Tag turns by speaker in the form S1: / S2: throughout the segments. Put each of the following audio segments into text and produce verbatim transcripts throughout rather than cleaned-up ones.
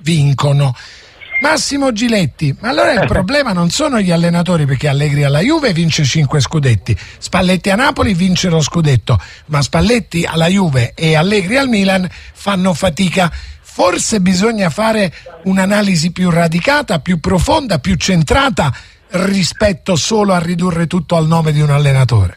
S1: vincono. Massimo Giletti, ma allora il problema non sono gli allenatori, perché Allegri alla Juve vince cinque scudetti, Spalletti a Napoli vince lo scudetto, ma Spalletti alla Juve e Allegri al Milan fanno fatica. Forse bisogna fare un'analisi più radicata, più profonda, più centrata rispetto solo a ridurre tutto al nome di un allenatore.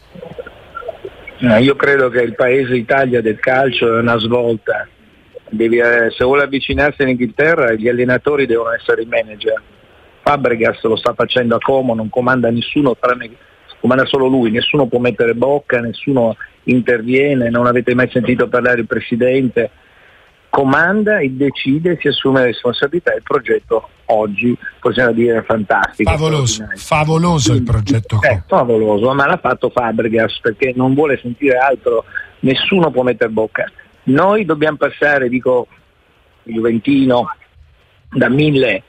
S2: Io credo che il paese Italia del calcio è una svolta. Devi, eh, se vuole avvicinarsi in Inghilterra, gli allenatori devono essere i manager. Fabregas lo sta facendo a Como, non comanda nessuno, tranne, comanda solo lui, nessuno può mettere bocca, nessuno interviene, non avete mai sentito parlare del presidente. Comanda e decide, si assume la responsabilità. Il progetto oggi possiamo dire è fantastico,
S1: favoloso, favoloso il progetto.
S2: È favoloso, ma l'ha fatto Fabregas perché non vuole sentire altro, nessuno può mettere bocca. Noi dobbiamo passare, dico Juventino, da mille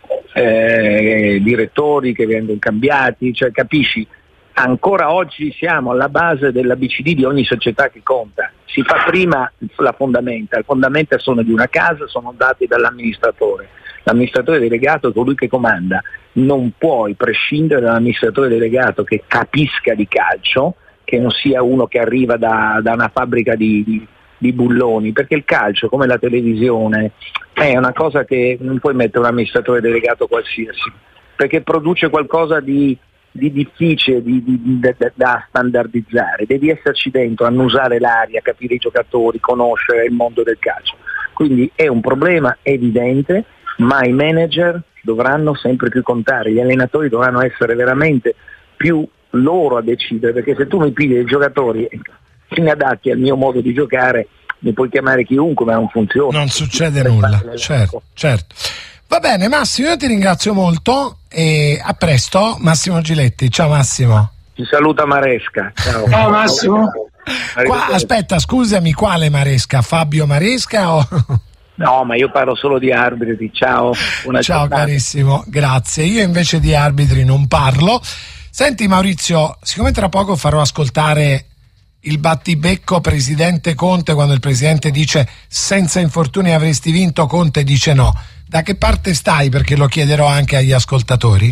S2: eh, direttori che vengono cambiati, cioè capisci, ancora oggi siamo alla base dell'A B C D di ogni società che conta. Si fa prima la fondamenta, le fondamenta sono di una casa, sono dati dall'amministratore. L'amministratore delegato è colui che comanda, non puoi prescindere dall'amministratore delegato che capisca di calcio, che non sia uno che arriva da, da una fabbrica di, di di bulloni, perché il calcio, come la televisione, è una cosa che non puoi mettere un amministratore delegato qualsiasi, perché produce qualcosa di, di difficile di, di, di, da, da standardizzare. Devi esserci dentro, annusare l'aria, capire i giocatori, conoscere il mondo del calcio. Quindi è un problema evidente, ma i manager dovranno sempre più contare, gli allenatori dovranno essere veramente più loro a decidere, perché se tu mi pigli i giocatori inadatti al mio modo di giocare, mi puoi chiamare chiunque, ma non funziona.
S1: Non succede nulla, certo, certo. Va bene Massimo, io ti ringrazio molto e a presto. Massimo Giletti, ciao Massimo.
S2: Ti saluta Maresca. Ciao,
S3: ciao Massimo.
S1: Qua, aspetta, scusami, quale Maresca? Fabio Maresca o...
S2: No, ma io parlo solo di arbitri, ciao. Una
S1: ciao
S2: giornata.
S1: Carissimo, grazie. Io invece di arbitri non parlo. Senti Maurizio, siccome tra poco farò ascoltare il battibecco presidente Conte, quando il presidente dice senza infortuni avresti vinto, Conte dice no. Da che parte stai? Perché lo chiederò anche agli ascoltatori.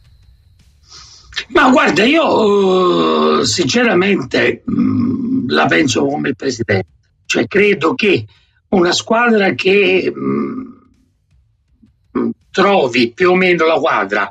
S3: Ma guarda, io sinceramente mh, la penso come il presidente, cioè credo che una squadra che mh, trovi più o meno la quadra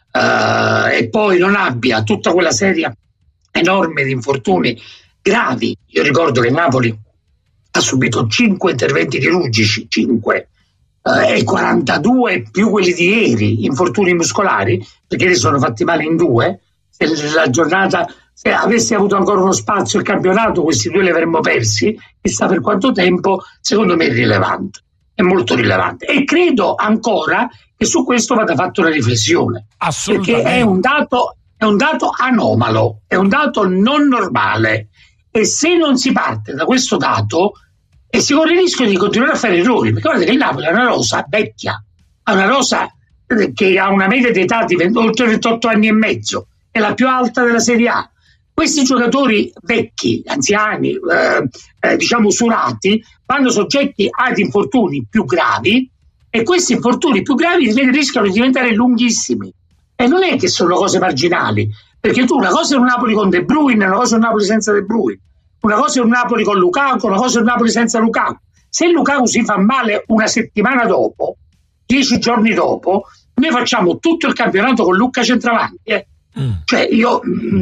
S3: uh, e poi non abbia tutta quella serie enorme di infortuni gravi. Io ricordo che Napoli ha subito cinque interventi chirurgici, cinque, eh, e quarantadue più quelli di ieri, infortuni muscolari, perché ne sono fatti male in due. Se la giornata, se avessi avuto ancora uno spazio il campionato, questi due li avremmo persi, chissà per quanto tempo. Secondo me è rilevante, è molto rilevante, e credo ancora che su questo vada fatta una riflessione, perché è un dato, è un dato anomalo, è un dato non normale. E se non si parte da questo dato, e si corre il rischio di continuare a fare errori, perché guardate che il Napoli ha una rosa vecchia, ha una rosa che ha una media di età di venti, oltre ventotto anni e mezzo, è la più alta della Serie A. Questi giocatori vecchi, anziani, eh, eh, diciamo usurati, vanno soggetti ad infortuni più gravi, e questi infortuni più gravi rischiano di diventare lunghissimi. E non è che sono cose marginali, perché tu una cosa è un Napoli con De Bruyne, una cosa è un Napoli senza De Bruyne, una cosa è un Napoli con Lukaku, una cosa è un Napoli senza Lukaku. Se Lukaku si fa male una settimana dopo, dieci giorni dopo, noi facciamo tutto il campionato con Lucca centravanti. Eh. Mm. Cioè io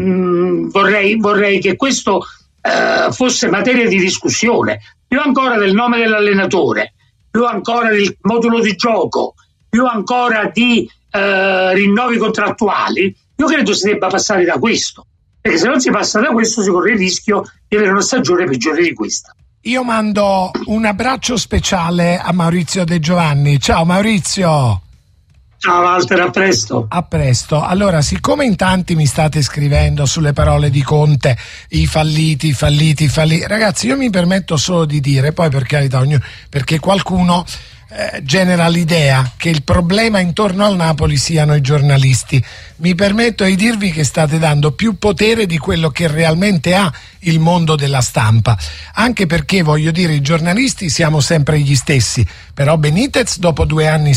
S3: mh, vorrei, vorrei che questo eh, fosse materia di discussione, più ancora del nome dell'allenatore, più ancora del modulo di gioco, più ancora di eh, rinnovi contrattuali. Io credo si debba passare da questo, perché se non si passa da questo si corre il rischio di avere una stagione peggiore di questa.
S1: Io mando un abbraccio speciale a Maurizio De Giovanni. Ciao Maurizio.
S3: Ciao Walter, a presto.
S1: A presto. Allora, siccome in tanti mi state scrivendo sulle parole di Conte, i falliti, i falliti, i falliti, ragazzi, io mi permetto solo di dire, poi per carità, ognuno, perché qualcuno Eh, genera l'idea che il problema intorno al Napoli siano i giornalisti. Mi permetto di dirvi che state dando più potere di quello che realmente ha il mondo della stampa, anche perché, voglio dire, i giornalisti siamo sempre gli stessi, però Benitez dopo due anni